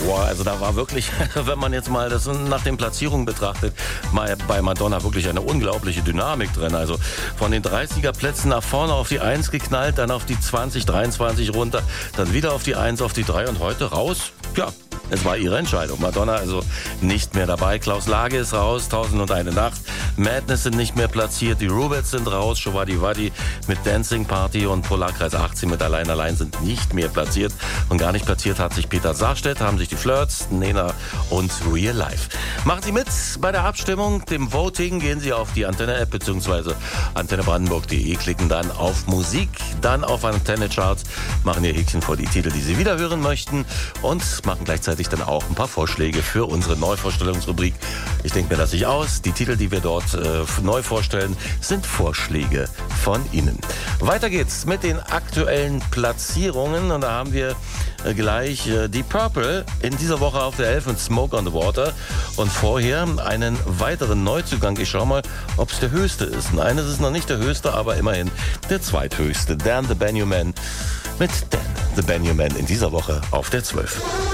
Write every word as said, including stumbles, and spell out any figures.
Boah, also da war wirklich, wenn man jetzt mal das nach den Platzierungen betrachtet, mal bei Madonna wirklich eine unglaubliche Dynamik drin. Also von den dreißiger Plätzen nach vorne auf die eins geknallt, dann auf die zwanzig, dreiundzwanzig runter, dann wieder auf die eins, auf die drei und heute raus. Ja, es war ihre Entscheidung. Madonna also nicht mehr dabei. Klaus Lage ist raus, Tausend und eine Nacht. Madness sind nicht mehr platziert. Die Rubettes sind raus. Shawadi Wadi mit Dancing Party und Polarkreis achtzehn mit Allein Allein sind nicht mehr platziert. Und gar nicht platziert hat sich Peter Sarstedt, haben sich die Flirts, Nena und Real Life. Machen Sie mit bei der Abstimmung, dem Voting. Gehen Sie auf die Antenne-App bzw. antenne brandenburg punkt de, klicken dann auf Musik, dann auf Antenne Charts, machen Ihr Häkchen vor die Titel, die Sie wieder hören möchten und machen gleichzeitig dann auch ein paar Vorschläge für unsere Neuvorstellungsrubrik. Ich denke mir das nicht aus. Die Titel, die wir dort äh, neu vorstellen, sind Vorschläge von Ihnen. Weiter geht's mit den aktuellen Platzierungen und da haben wir äh, gleich äh, die Purple in dieser Woche auf der elf und Smoke on the Water und vorher einen weiteren Neuzugang. Ich schau mal, ob es der höchste ist. Nein, es ist noch nicht der höchste, aber immerhin der zweithöchste. Dan the Benjamin mit Dan the Benjamin in dieser Woche auf der zwölf.